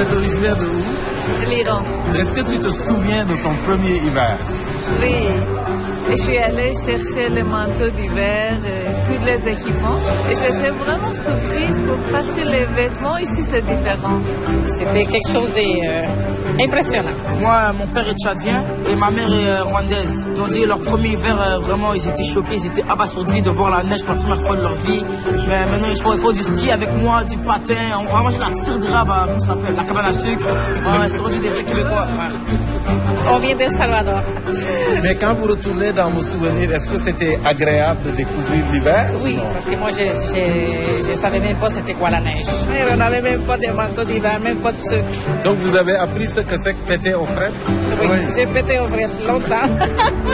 êtes originaire de où? De l'Iran. Est-ce que tu te souviens de ton premier hiver? Oui. Et je suis allée chercher les manteaux d'hiver, tous les équipements. Et j'étais vraiment surprise parce que les vêtements ici, c'est différent. C'était quelque chose d'impressionnant. Moi, mon père est tchadien et ma mère est rwandaise. Ils ont dit leur premier hiver, vraiment, ils étaient choqués, ils étaient abasourdis de voir la neige pour la première fois de leur vie. Mais maintenant, il faut du ski avec moi, du patin. On va manger la tire de rab, comment ça s'appelle, la cabane à sucre. Ouais, c'est rendu des vrais Québécois. Ouais. On vient d'El Salvador. Mais quand vous retournez dans vos souvenirs, est-ce que c'était agréable de découvrir l'hiver? Oui, parce que moi, je savais même pas c'était quoi la neige. On n'avait même pas de manteau d'hiver, même pas de sucre. Donc vous avez appris ce que c'est que péter aux frettes? Oui, j'ai pété aux frettes longtemps.